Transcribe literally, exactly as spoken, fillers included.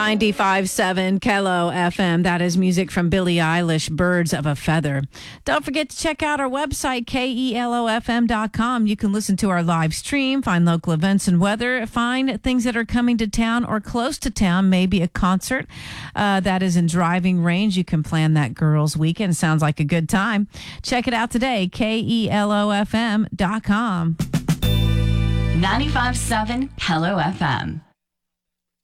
ninety-five point seven Kello F M. That is music from Billie Eilish, Birds of a Feather. Don't forget to check out our website, K E L O F M dot com. You can listen to our live stream, find local events and weather, find things that are coming to town or close to town, maybe a concert uh, that is in driving range. You can plan that girls' weekend. Sounds like a good time. Check it out today, K E L O F M dot com. ninety-five point seven Kello F M.